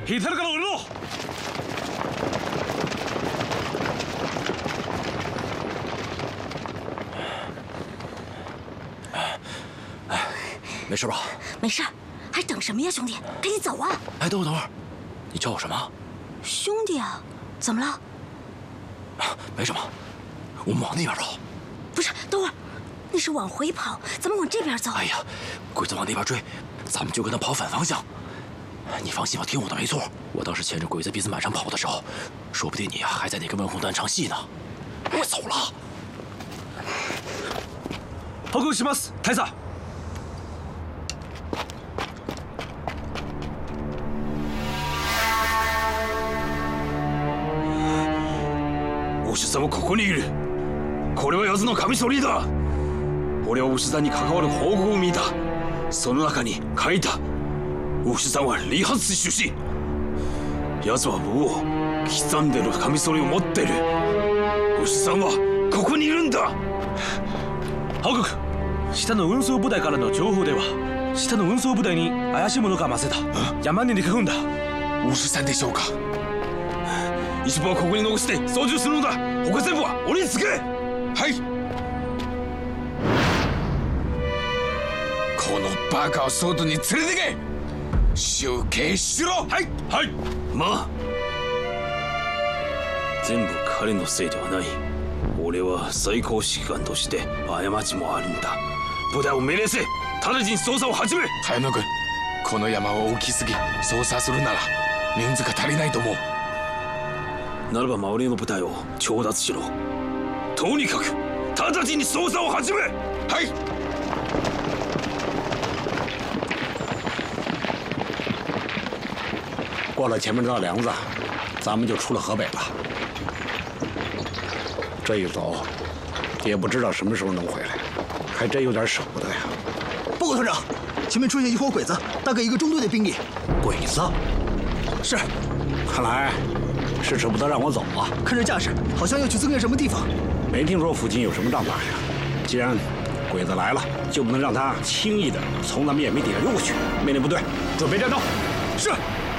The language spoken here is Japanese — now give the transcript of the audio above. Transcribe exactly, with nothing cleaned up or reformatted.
左から降りろ。 没事吧？ 没事，还等什么呀，兄弟？赶紧走啊！ 哎，等会儿等会儿，你叫我什么？ 兄弟啊，怎么了？ 啊，没什么，我们往那边走。 不是，等会儿，那是往回跑，咱们往这边走。 哎呀，鬼子往那边追，咱们就跟他跑反方向。你放心吧，听我的没错。我当时牵着鬼子鼻子满上跑的时候，说不定你啊还在那个文红段唱戏呢。我走了。 報告します、大佐。お牛さんはここにいる。これは奴のカミソリだ。俺は牛さんに関わる報告を見た。その中に書いた。牛さんは理髪師出身。奴は武を刻んでるカミソリを持ってる。牛さんはここにいるんだ。報告。下の運送部隊からの情報では、下の運送部隊に怪しいものが混ぜた。山に逃げ込んだ。牛さんでしょうか。一部はここに残して操縦するのだ。他全部は俺につけ。はい。このバカを外に連れてけ。集計しろ。はいはい。まあ全部彼のせいではない。俺は最高指揮官として過ちもあるんだ。部隊を命令せ。直ちに捜査を始め。 早野君、この山は大きすぎ、捜査するなら人数が足りないと思う。 ならば周りの部隊を調達しろ。とにかく直ちに捜査を始め。はい。 过了前面这道梁子，咱们就出了河北了。这一走，也不知道什么时候能回来，还真有点舍不得呀。 报告团长，前面出现一伙鬼子，大概一个中队的兵力。 鬼子？ 是。 看来是舍不得让我走啊。 看这架势，好像要去增援什么地方。 没听说附近有什么仗打呀。既然鬼子来了，就不能让他轻易的从咱们眼皮底下溜过去。命令部队，准备战斗。 是。